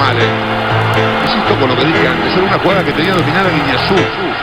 mal, Insisto con lo que dije antes, era una jugada que tenía dominada Guiñazú.